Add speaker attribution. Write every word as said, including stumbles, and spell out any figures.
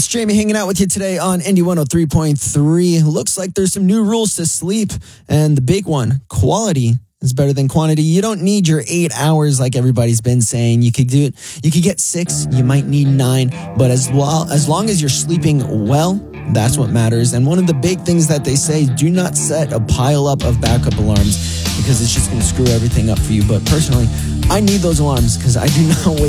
Speaker 1: Jamie hanging out with you today on Indie one oh three point three. Looks like there's some new rules to sleep. And the big one, quality is better than quantity. You don't need your eight hours like everybody's been saying. You could do it. You could get six. You might need nine. But as well, as long as you're sleeping well, that's what matters. And one of the big things that they say, do not set a pile up of backup alarms because it's just going to screw everything up for you. But personally, I need those alarms because I do not wake